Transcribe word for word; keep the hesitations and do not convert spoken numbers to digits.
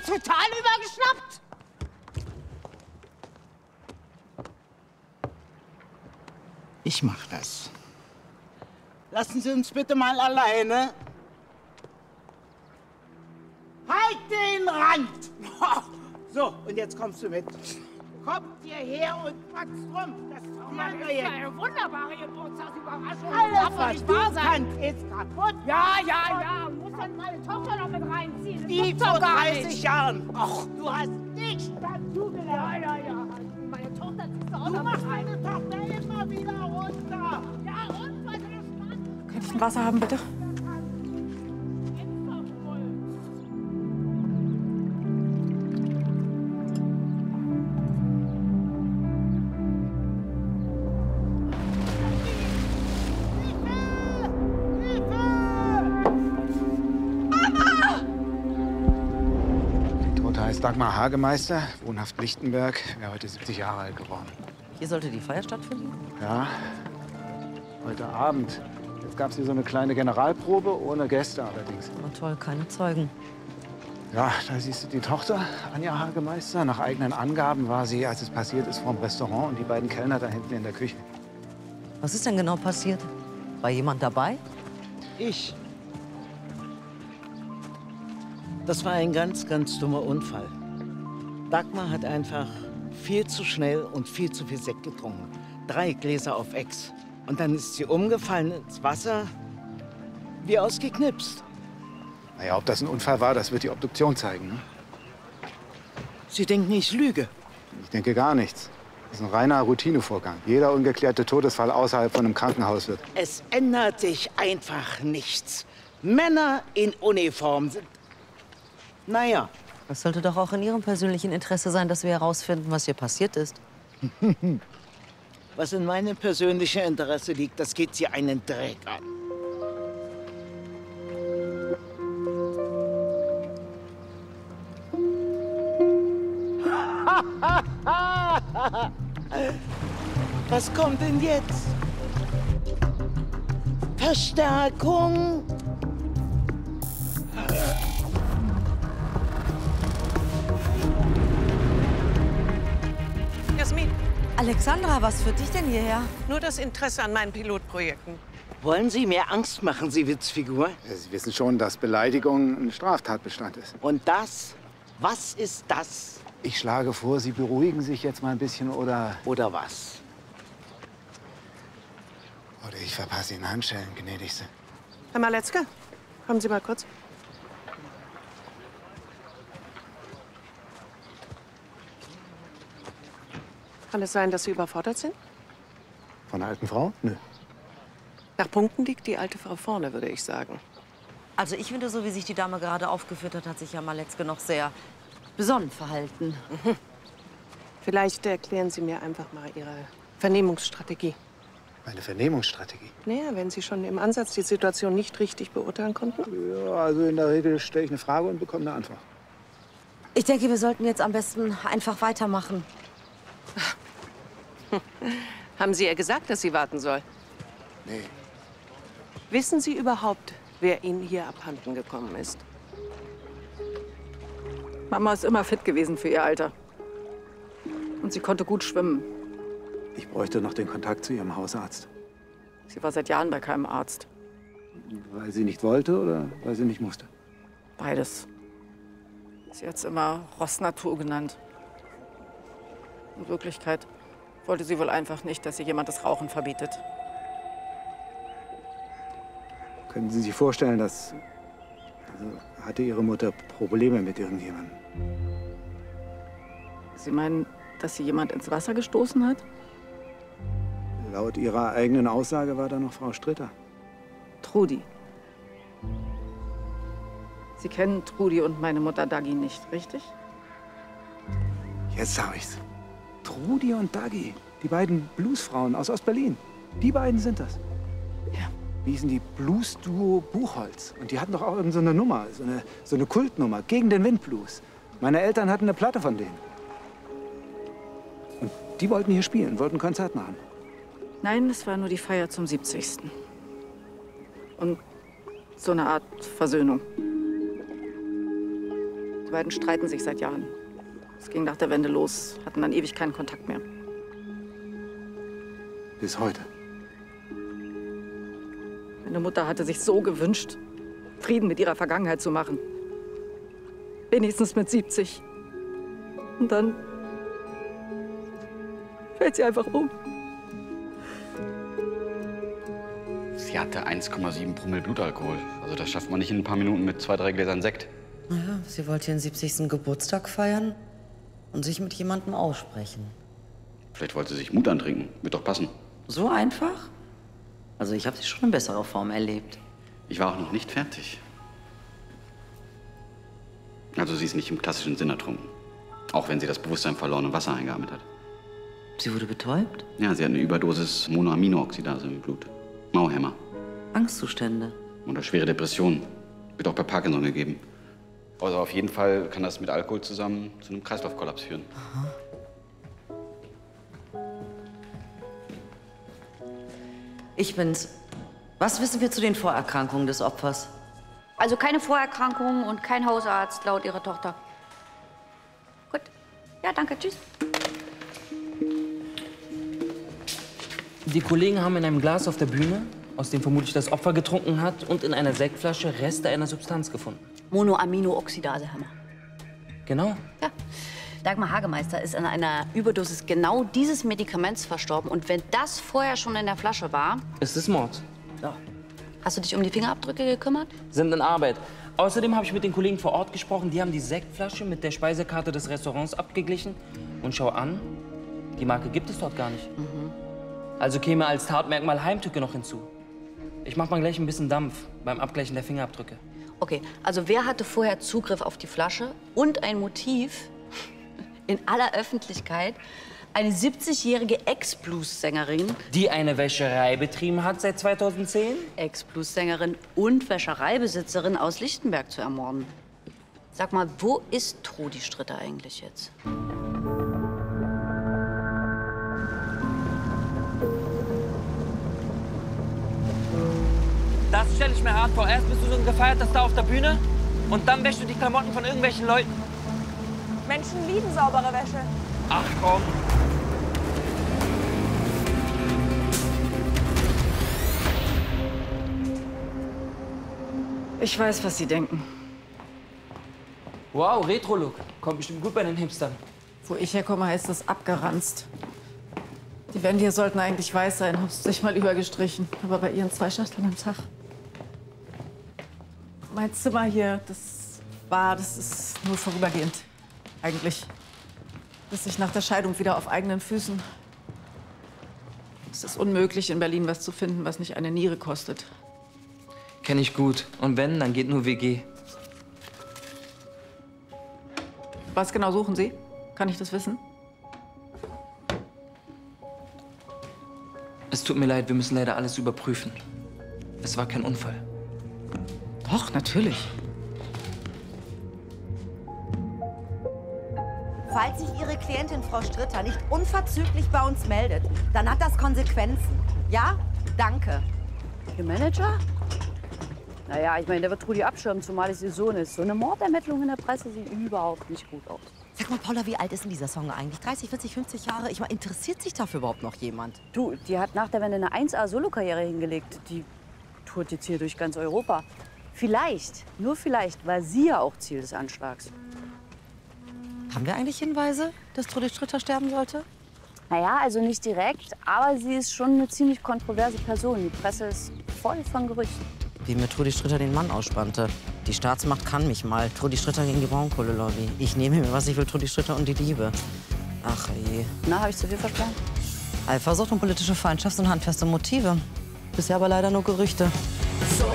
total übergeschnappt? Ich mach das. Lassen Sie uns bitte mal alleine. Halt den Rand! So, und jetzt kommst du mit. Kommt hierher und quatscht rum. Das trainieren wir jetzt. Eine wunderbare Geburtstagsüberraschung. Alles, was du kannst, ist kaputt. Ja, ja, ja. Muss dann meine Tochter noch mit reinziehen. Das Die gibt's doch vor gar dreißig nicht. Jahren. Ach, du hast nichts dazu gelernt. Ja, ja, ja. Meine Tochter ziehst du auch Du noch machst mit rein. meine Tochter immer wieder runter. Ja, und? Was ist das? Könnte ich ein Wasser haben, bitte? Dagmar Hagemeister, wohnhaft Lichtenberg, wäre heute siebzig Jahre alt geworden. Hier sollte die Feier stattfinden? Ja, heute Abend. Jetzt gab es hier so eine kleine Generalprobe, ohne Gäste allerdings. Oh toll, keine Zeugen. Ja, da siehst du die Tochter, Anja Hagemeister. Nach eigenen Angaben war sie, als es passiert ist, vorm Restaurant und die beiden Kellner da hinten in der Küche. Was ist denn genau passiert? War jemand dabei? Ich. Das war ein ganz, ganz dummer Unfall. Dagmar hat einfach viel zu schnell und viel zu viel Sekt getrunken. Drei Gläser auf Ex. Und dann ist sie umgefallen ins Wasser, wie ausgeknipst. Naja, ob das ein Unfall war, das wird die Obduktion zeigen. Ne? Sie denken, ich lüge. Ich denke gar nichts. Das ist ein reiner Routinevorgang. Jeder ungeklärte Todesfall außerhalb von einem Krankenhaus wird. Es ändert sich einfach nichts. Männer in Uniform sind... Naja. Es sollte doch auch in Ihrem persönlichen Interesse sein, dass wir herausfinden, was hier passiert ist. Was in meinem persönlichen Interesse liegt, das geht Sie einen Dreck an. Was kommt denn jetzt? Verstärkung? Jasmin, Alexandra, was führt dich denn hierher? nur das Interesse an meinen Pilotprojekten. Wollen Sie mir Angst machen, Sie Witzfigur? Sie wissen schon, dass Beleidigung ein Straftatbestand ist. Und das? Was ist das? Ich schlage vor, Sie beruhigen sich jetzt mal ein bisschen oder... Oder was? Oder ich verpasse Ihnen Handschellen, gnädigste. Herr Maletzke, kommen Sie mal kurz. Kann es sein, dass Sie überfordert sind? Von der alten Frau? Nö. Nach Punkten liegt die alte Frau vorne, würde ich sagen. Also ich finde, so wie sich die Dame gerade aufgeführt hat, hat sich Herr Maletzke noch sehr besonnen verhalten. Mhm. Vielleicht erklären Sie mir einfach mal Ihre Vernehmungsstrategie. Meine Vernehmungsstrategie? Naja, wenn Sie schon im Ansatz die Situation nicht richtig beurteilen konnten. Ja, also in der Regel stelle ich eine Frage und bekomme eine Antwort. Ich denke, wir sollten jetzt am besten einfach weitermachen. Haben Sie ihr gesagt, dass sie warten soll? Nee. Wissen Sie überhaupt, wer Ihnen hier abhanden gekommen ist? Mama ist immer fit gewesen für ihr Alter. Und sie konnte gut schwimmen. Ich bräuchte noch den Kontakt zu Ihrem Hausarzt. Sie war seit Jahren bei keinem Arzt. Weil sie nicht wollte oder weil sie nicht musste? Beides. Sie hat es immer Rossnatur genannt. In Wirklichkeit wollte sie wohl einfach nicht, dass ihr jemand das Rauchen verbietet. Können Sie sich vorstellen, dass... Also, hatte Ihre Mutter Probleme mit irgendjemandem? Sie meinen, dass sie jemand ins Wasser gestoßen hat? Laut Ihrer eigenen Aussage war da noch Frau Stritter. Trudi. Sie kennen Trudi und meine Mutter Daggi nicht, richtig? Jetzt habe ich's. Trudi und Daggi, die beiden Bluesfrauen aus Ostberlin. Die beiden sind das. Ja. Die hießen die Blues-Duo Buchholz. Und die hatten doch auch irgend so eine Nummer, so eine, so eine Kultnummer, gegen den Windblues. Meine Eltern hatten eine Platte von denen. Und die wollten hier spielen, wollten ein Konzert machen. Nein, es war nur die Feier zum siebzigsten Und so eine Art Versöhnung. Die beiden streiten sich seit Jahren. Es ging nach der Wende los, hatten dann ewig keinen Kontakt mehr. Bis heute. Meine Mutter hatte sich so gewünscht, Frieden mit ihrer Vergangenheit zu machen. Wenigstens mit siebzig. Und dann fällt sie einfach um. Sie hatte eins Komma sieben Promille Blutalkohol. Also das schafft man nicht in ein paar Minuten mit zwei, drei Gläsern Sekt. Naja, sie wollte ihren siebzigsten Geburtstag feiern und sich mit jemandem aussprechen. Vielleicht wollte sie sich Mut antrinken. Wird doch passen. So einfach? Also ich habe sie schon in besserer Form erlebt. Ich war auch noch nicht fertig. Also sie ist nicht im klassischen Sinn ertrunken. Auch wenn sie das Bewusstsein verloren und Wasser eingeatmet hat. Sie wurde betäubt? Ja, sie hat eine Überdosis Monoaminooxidase im Blut. Mauhämmer. Angstzustände? Oder schwere Depressionen. Wird auch bei Parkinson gegeben. Also auf jeden Fall kann das mit Alkohol zusammen zu einem Kreislaufkollaps führen. Aha. Ich bin's. Was wissen wir zu den Vorerkrankungen des Opfers? Also keine Vorerkrankungen und kein Hausarzt, laut Ihrer Tochter. Gut. Ja, danke. Tschüss. Die Kollegen haben in einem Glas auf der Bühne, aus dem vermutlich das Opfer getrunken hat, und in einer Sektflasche Reste einer Substanz gefunden. Monoaminooxidase, Hammer. Genau. Ja. Dagmar Hagemeister ist an einer Überdosis genau dieses Medikaments verstorben. Und wenn das vorher schon in der Flasche war... Ist es Mord? Ja. Hast du dich um die Fingerabdrücke gekümmert? Sind in Arbeit. Außerdem habe ich mit den Kollegen vor Ort gesprochen. Die haben die Sektflasche mit der Speisekarte des Restaurants abgeglichen. Und schau an, die Marke gibt es dort gar nicht. Mhm. Also käme als Tatmerkmal Heimtücke noch hinzu. Ich mach mal gleich ein bisschen Dampf beim Abgleichen der Fingerabdrücke. Okay, also wer hatte vorher Zugriff auf die Flasche und ein Motiv in aller Öffentlichkeit? Eine siebzigjährige Ex-Blues-Sängerin. Die eine Wäscherei betrieben hat seit zweitausendzehn? Ex-Blues-Sängerin und Wäschereibesitzerin aus Lichtenberg zu ermorden. Sag mal, wo ist Trudi Stritter eigentlich jetzt? Das stelle ich mir hart vor. Erst bist du so ein gefeierter Star auf der Bühne und dann wäschst du die Klamotten von irgendwelchen Leuten. Menschen lieben saubere Wäsche. Ach komm. Ich weiß, was Sie denken. Wow, Retro-Look. Kommt bestimmt gut bei den Hipstern. Wo ich herkomme, heißt es abgeranzt. Die Wände hier sollten eigentlich weiß sein, hab's sich mal übergestrichen. Aber bei Ihren zwei Schachteln am Tag. Mein Zimmer hier, das war, das ist nur vorübergehend. Eigentlich. Bis ich nach der Scheidung wieder auf eigenen Füßen. Es ist unmöglich, in Berlin was zu finden, was nicht eine Niere kostet. Kenn ich gut. Und wenn, dann geht nur W G. Was genau suchen Sie? Kann ich das wissen? Es tut mir leid, wir müssen leider alles überprüfen. Es war kein Unfall. Doch, natürlich. Falls sich Ihre Klientin, Frau Stritter, nicht unverzüglich bei uns meldet, dann hat das Konsequenzen. Ja? Danke. Ihr Manager? Naja, ich meine, der wird Trudi abschirmen, zumal es ihr Sohn ist. So eine Mordermittlung in der Presse sieht überhaupt nicht gut aus. Sag mal, Paula, wie alt ist denn dieser Song eigentlich? dreißig, vierzig, fünfzig Jahre? Ich meine, interessiert sich dafür überhaupt noch jemand? Du, die hat nach der Wende eine eins A-Solo-Karriere hingelegt. Die tourt jetzt hier durch ganz Europa. Vielleicht, nur vielleicht, war sie ja auch Ziel des Anschlags. Haben wir eigentlich Hinweise, dass Trudi Stritter sterben sollte? Naja, also nicht direkt, aber sie ist schon eine ziemlich kontroverse Person. Die Presse ist voll von Gerüchten. Wie mir Trudi Stritter den Mann ausspannte. Die Staatsmacht kann mich mal. Trudi Stritter gegen die Braunkohlelobby. Ich nehme mir, was ich will, Trudi Stritter und die Liebe. Ach je. Na, habe ich zu viel versprochen? Eifersucht und politische Feindschaft sind handfeste Motive. Bisher aber leider nur Gerüchte. So